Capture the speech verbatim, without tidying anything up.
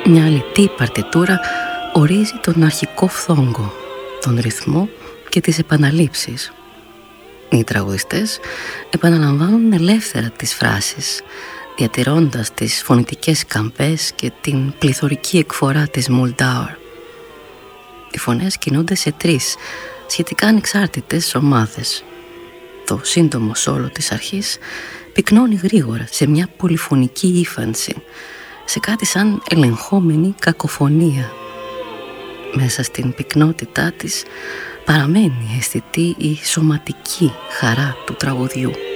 Μια αλητή παρτιτούρα ορίζει τον αρχικό φθόγκο, τον ρυθμό και τις επαναλήψεις. Οι τραγουδιστές επαναλαμβάνουν ελεύθερα τις φράσεις, διατηρώντας τις φωνητικές καμπές και την πληθωρική εκφορά της Μολντάουρ. Οι φωνές κινούνται σε τρεις σχετικά ανεξάρτητες ομάδες. Το σύντομο σόλο της αρχής πυκνώνει γρήγορα σε μια πολυφωνική ύφανση, σε κάτι σαν ελεγχόμενη κακοφωνία. Μέσα στην πυκνότητά της παραμένει αισθητή η σωματική χαρά του τραγουδιού.